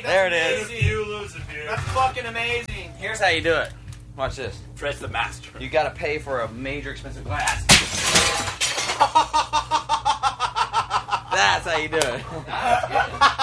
There it is. You lose it, dude. That's fucking amazing. Here's how you do it. Watch this. Fred's the master. You gotta pay for a major expensive glass. That's how you do it.